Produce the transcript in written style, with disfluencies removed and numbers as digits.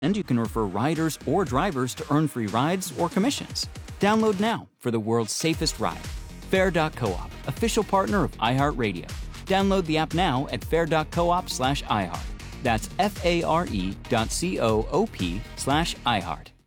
And you can refer riders or drivers to earn free rides or commissions. Download now for the world's safest ride. Fair.coop, official partner of iHeartRadio. Download the app now at fair.coop/iHeart. That's FARE.coop/iHeart.